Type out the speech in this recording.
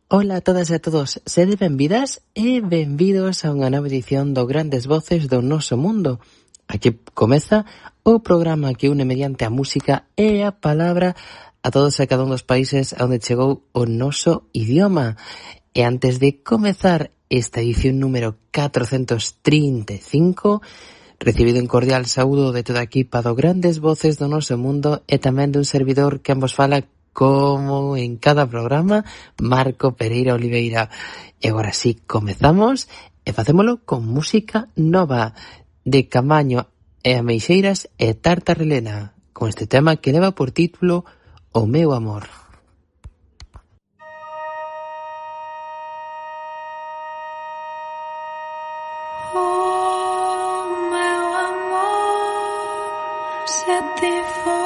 Ola a todas e a todos, sede benvidas e benvidos a unha nova edición do Grandes Voces do Noso Mundo. Aquí comeza o programa que une mediante a música e a palabra a todos e cada un dos países onde chegou o noso idioma. E antes de comezar esta edición número 435, recibido un cordial saúdo de toda a equipa do Grandes Voces do Noso Mundo e tamén dun servidor que vos fala como en cada programa, Marco Pereira Oliveira. E agora sí, comezamos e facémolo con música nova de Camaño e Ameixeiras e Tartarelena, con este tema que leva por título O meu amor. O meu amor, se te for